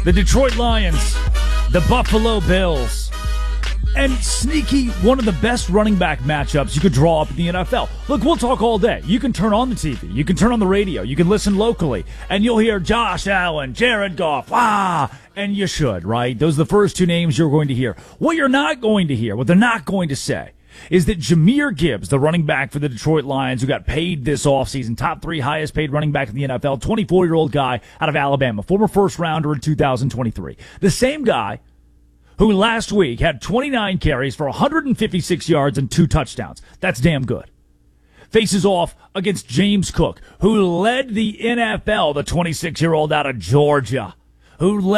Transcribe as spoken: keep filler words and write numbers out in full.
the Detroit Lions, the Buffalo Bills, and sneaky, one of the best running back matchups you could draw up in the N F L. Look, we'll talk all day. You can turn on the T V. You can turn on the radio. You can listen locally. And you'll hear Josh Allen, Jared Goff, ah, and you should, right? Those are the first two names you're going to hear. What you're not going to hear, what they're not going to say, is that Jahmyr Gibbs, the running back for the Detroit Lions, who got paid this offseason, top three highest paid running back in the N F L, twenty-four-year-old guy out of Alabama, former first-rounder in two thousand twenty-three. The same guy who last week had twenty-nine carries for one hundred fifty-six yards and two touchdowns. That's damn good. Faces off against James Cook, who led the N F L, the twenty-six-year-old out of Georgia, who led